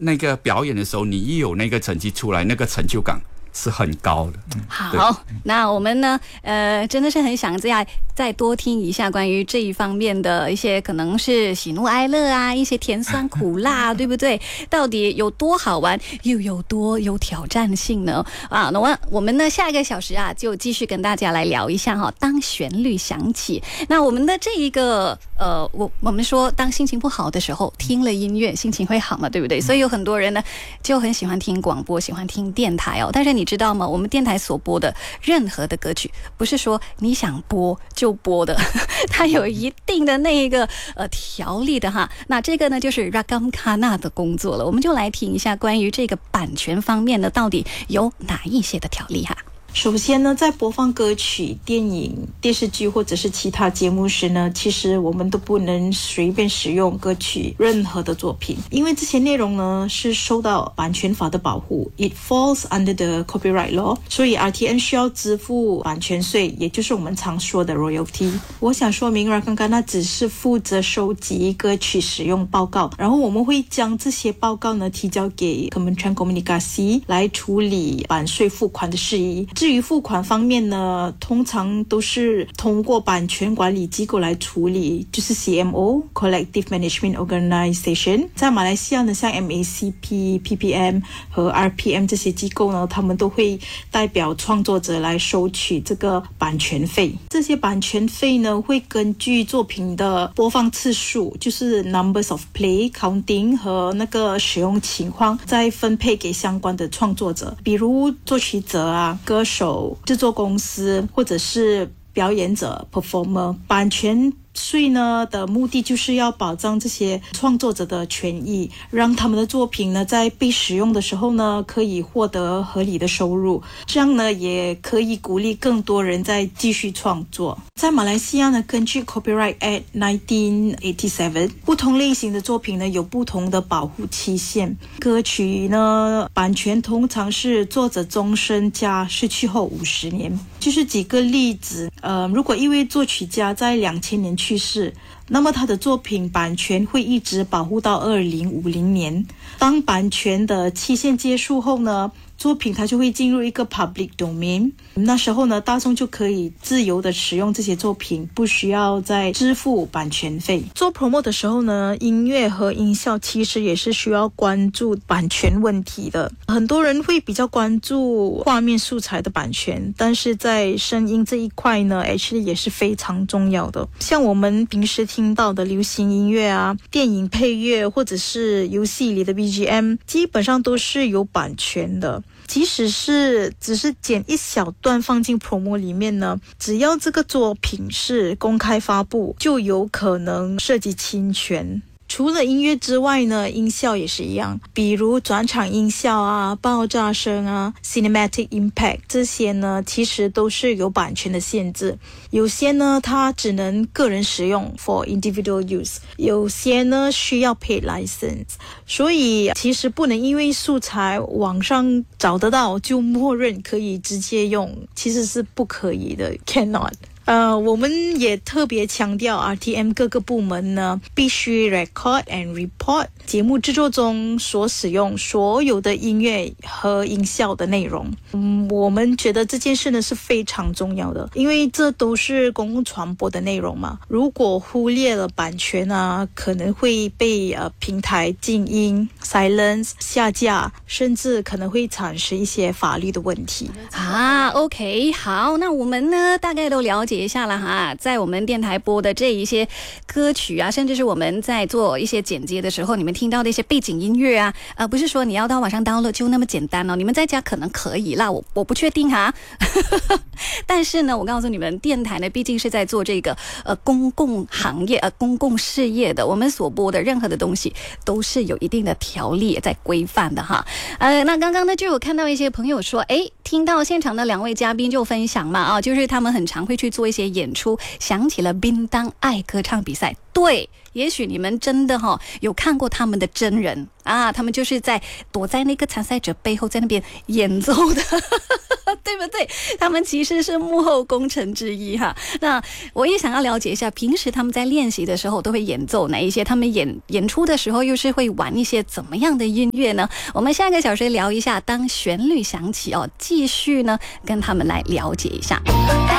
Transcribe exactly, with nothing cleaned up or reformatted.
那个表演的时候，你一有那个成绩出来，那个成就感是很高的。 好，那我们呢，呃，真的是很想再再多听一下关于这一方面的一些可能是喜怒哀乐啊，一些甜酸苦辣，对不对？到底有多好玩，又有多有挑战性呢？啊，那我我们呢下一个小时啊，就继续跟大家来聊一下哈。当旋律响起，那我们的这一个呃，我我们说，当心情不好的时候，听了音乐，心情会好嘛，对不对？所以有很多人呢就很喜欢听广播，喜欢听电台哦。但是你知道吗？我们电台所播的任何的歌曲，不是说你想播就播的，它有一定的那个呃条例的哈。那这个呢，就是 Ragam Khana 的工作了。我们就来听一下关于这个版权方面呢，到底有哪一些的条例哈。 首先呢，在播放歌曲、电影、电视剧或者是其他节目时呢，其实我们都不能随便使用歌曲任何的作品，因为这些内容呢是受到版权法的保护 ，it falls under the copyright law， 所以 R T M 需要支付版权税，也就是我们常说的 royalty。我想说明，刚刚那只是负责收集歌曲使用报告，然后我们会将这些报告呢提交给 Kementerian Komunikasi 来处理版税付款的事宜。至于付款方面呢，通常都是通过版权管理机构来处理，就是 C M O Collective Management Organisation。在马来西亚呢，像 M A C P、P P M 和 R P M 这些机构呢，他们都会代表创作者来收取这个版权费。这些版权费呢，会根据作品的播放次数，就是 numbers of play counting 和那个使用情况，再分配给相关的创作者，比如作曲者啊、歌手、制作公司或者是表演者 performer。 版权税呢的目的就是要保障这些创作者的权益，让他们的作品呢在被使用的时候呢可以获得合理的收入，这样呢也可以鼓励更多人在继续创作。在马来西亚呢，根据 Copyright Act nineteen eighty-seven， 不同类型的作品呢有不同的保护期限。歌曲呢版权通常是作者终身加失去后五十年。就是几个例子，呃，如果一位作曲家在两千年去世，那么他的作品版权会一直保护到二零五零年。当版权的期限结束后呢，作品它就会进入一个 public domain， 那时候呢大众就可以自由的使用这些作品，不需要再支付版权费。做 promote 的时候呢，音乐和音效其实也是需要关注版权问题的。很多人会比较关注画面素材的版权，但是在声音这一块呢 actually 也是非常重要的。像我们平时听到的流行音乐啊、电影配乐或者是游戏里的 B G M， 基本上都是有版权的。即使是只是剪一小段放进 promo 里面呢，只要这个作品是公开发布，就有可能涉及侵权。除了音乐之外呢，音效也是一样，比如转场音效啊、爆炸声啊、cinematic impact 这些呢，其实都是有版权的限制。有些呢，它只能个人使用 for individual use， 有些呢需要 paid license。所以其实不能因为素材网上找得到就默认可以直接用，其实是不可以的 ，cannot。呃，我们也特别强调 R T M 各个部门呢必须 record and report 节目制作中所使用所有的音乐和音效的内容。嗯，我们觉得这件事呢是非常重要的，因为这都是公共传播的内容嘛。如果忽略了版权啊，可能会被呃平台静音 silence 下架，甚至可能会产生一些法律的问题啊。OK， 好，那我们呢大概都了解一下了哈，在我们电台播的这一些歌曲啊，甚至是我们在做一些剪接的时候，你们听到的一些背景音乐啊，呃，不是说你要到网上 download 就那么简单哦，你们在家可能可以啦，我我不确定哈。但是呢，我告诉你们，电台呢毕竟是在做这个呃公共行业、呃公共事业的，我们所播的任何的东西都是有一定的条例在规范的哈。呃，那刚刚呢就有看到一些朋友说，哎，听到现场的两位嘉宾就分享嘛啊，就是他们很常会去做做一些演出，想起了槟当爱歌唱比赛。对，也许你们真的哈、哦、有看过他们的真人啊，他们就是在躲在那个参赛者背后，在那边演奏的，对不对？他们其实是幕后功臣之一哈。那我也想要了解一下，平时他们在练习的时候都会演奏哪一些？他们演演出的时候又是会玩一些怎么样的音乐呢？我们下个小时聊一下，当旋律响起哦，继续呢跟他们来了解一下。